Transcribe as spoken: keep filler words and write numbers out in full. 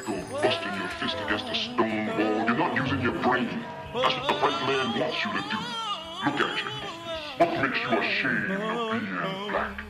cynical, busting your fist against a stone wall. You're not using your brain. That's what the white man wants you to do. Look at you. What makes you ashamed of being black?